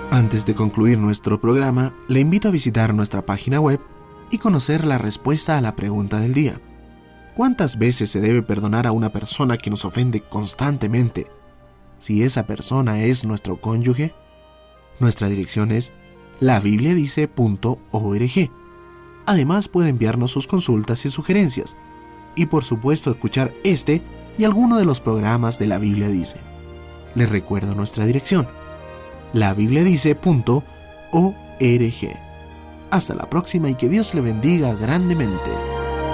Antes de concluir nuestro programa, le invito a visitar nuestra página web y conocer la respuesta a la pregunta del día. ¿Cuántas veces se debe perdonar a una persona que nos ofende constantemente si esa persona es nuestro cónyuge? Nuestra dirección es labibliadice.org. Además puede enviarnos sus consultas y sugerencias y por supuesto escuchar este y alguno de los programas de La Biblia Dice. Les recuerdo nuestra dirección, labibliadice.org. Hasta la próxima y que Dios le bendiga grandemente.